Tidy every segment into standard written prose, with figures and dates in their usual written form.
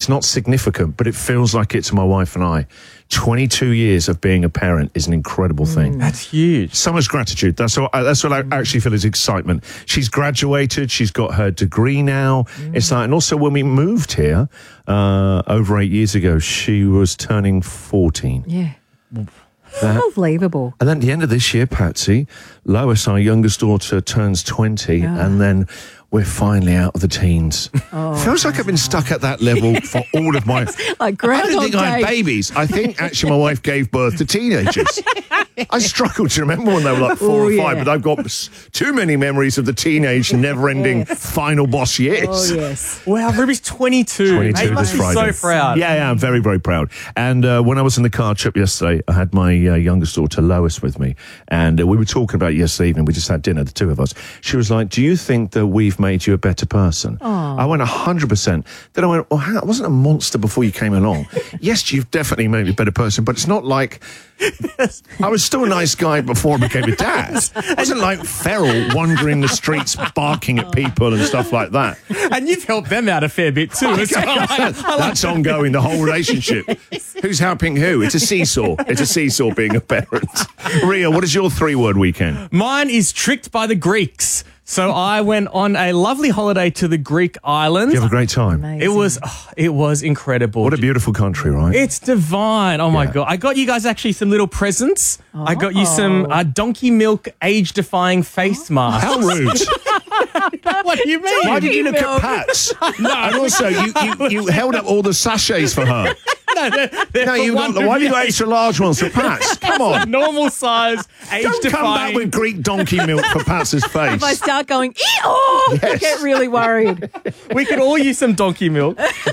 it's not significant, but it feels like it to my wife and I. 22 years of being a parent is an incredible thing. That's huge. So much gratitude. That's what I actually feel is excitement. She's graduated. She's got her degree now. It's like, and also when we moved here over 8 years ago, she was turning 14. Yeah. Unbelievable. And then at the end of this year, Patsy, Lois, our youngest daughter, turns 20, and then we're finally out of the teens. Feels like I've been stuck at that level for all of my... Like I Groundhog don't think I had Day. babies. I think actually my wife gave birth to teenagers. I struggle to remember when they were like 4 or 5, yeah. but I've got too many memories of the teenage, never-ending final boss years. Oh, yes. Wow, Ruby's 22. 22 Mate, you must this be Friday. so proud. Yeah, I'm very, very proud. And when I was in the car trip yesterday, I had my youngest daughter, Lois, with me. And we were talking about it yesterday evening. We just had dinner, the two of us. She was like, do you think that we've made you a better person? I went 100%. Then I went, well, I wasn't a monster before you came along. Yes, you've definitely made me a better person, but it's not like... I was still a nice guy before I became a dad. I wasn't like feral, wandering the streets, barking at people and stuff like that. And you've helped them out a fair bit too as well. That's ongoing, the whole relationship. Who's helping who? It's a seesaw. It's a seesaw being a parent. Ria, what is your 3-word weekend? Mine is tricked by the Greeks. So I went on a lovely holiday to the Greek islands. Did you have a great time? Amazing. It was incredible. What a beautiful country, right? It's divine. Oh, my God. I got you guys actually some little presents. I got you some donkey milk age-defying face masks. How rude. What do you mean? Why did you look at Pat's? No. And also, you held up all the sachets for her. They're You got, why have you got extra large ones for Pat's? Come on. normal size, Don't come back age-defying. with Greek donkey milk for Pat's face. If I start going, I get really worried. We could all use some donkey milk.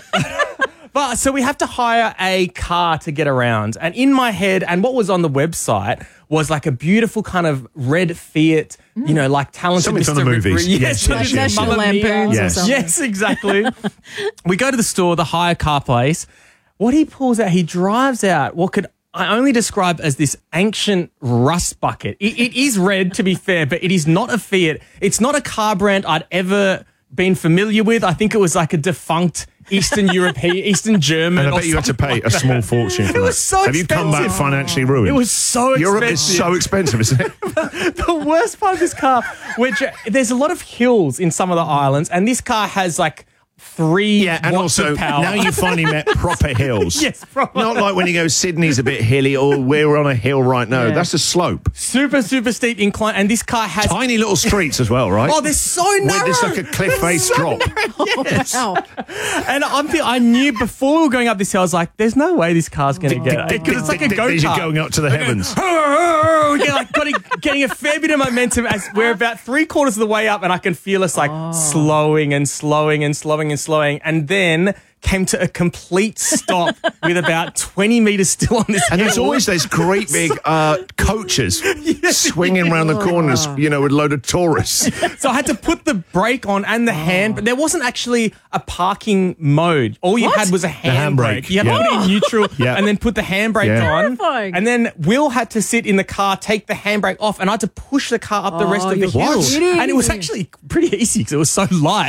But so we have to hire a car to get around. And in my head, and what was on the website was like a beautiful kind of red Fiat, you know, like talented Something Mr. from the movies. Yes, Yes, yes, National Mamma Mia. Lampoons or Yes. something. Yes, exactly. We go to the store, the hire car place. What he pulls out, he drives out what could I only describe as this ancient rust bucket. It is red, to be fair, but it is not a Fiat. It's not a car brand I'd ever been familiar with. I think it was like a defunct Eastern European, Eastern German. And I bet you had to pay a small fortune for that. It was so Have you come back expensive. financially ruined? It was so expensive. Europe is so expensive, isn't it? The worst part of this car, which there's a lot of hills in some of the islands, and this car has like 3 And watts also, of power. now you finally met proper hills. Yes, proper. Not like when you go, Sydney's a bit hilly, or we're on a hill right now. Yeah. That's a slope. super steep incline, and this car has Tiny little streets as well, right? Oh, they're so narrow. It's like a cliff face drop. Yes. Wow. And I knew before we were going up this hill, I was like, there's no way this car's going to get it. Because it's like a As you're go-kart. going up to the heavens. Getting a fair bit of momentum as we're about 3/4 of the way up, and I can feel us like slowing and slowing and slowing and slowing. And then came to a complete stop with about 20 metres still on this And hill. there's always those great big coaches swinging around the corners, you know, with a load of tourists. So I had to put the brake on and the hand, but there wasn't actually a parking mode. All you had was a handbrake. handbrake, You had to put it in neutral Yeah. and then put the handbrake Yeah. on. Terrifying. And then Will had to sit in the car, take the handbrake off, and I had to push the car up the rest of the you're hill. kidding. And it was actually pretty easy because it was so light.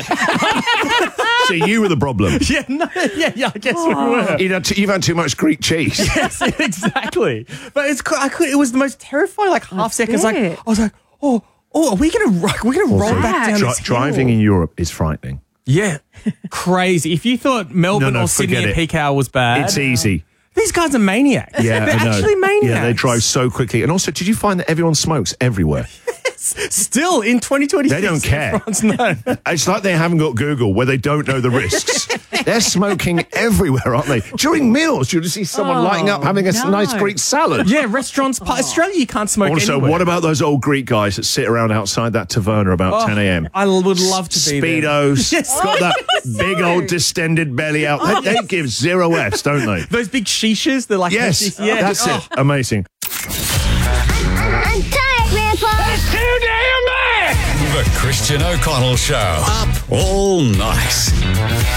So you were the problem. yeah, I guess we were. You've had too much Greek cheese. Yes, exactly. But it was the most terrifying like half seconds. Like bet. I was like, are we gonna roll back down this hill? Driving in Europe is frightening. Yeah, crazy. If you thought Melbourne No, or Sydney forget at it. peak hour was bad, It's easy. these guys are maniacs. Yeah, They're I know. actually maniacs. Yeah, they drive so quickly. And also, did you find that everyone smokes everywhere? Still in 2026. They don't care. everyone's known. It's like they haven't got Google, where they don't know the risks. They're smoking everywhere, aren't they? During meals, you'll just see someone lighting up, having a nice Greek salad. Yeah, restaurants. Australia, you can't smoke Also, anywhere. what about those old Greek guys that sit around outside that taverna about 10 a.m.? I would love to be there. Speedos, Yes. got that big old distended belly out. They give 0 Fs, don't they? Those big shishas, they're like Yes, yeah. that's it. Amazing. I'm tired, Grandpa. That's too damn bad! The Christian O'Connell Show. Up all night.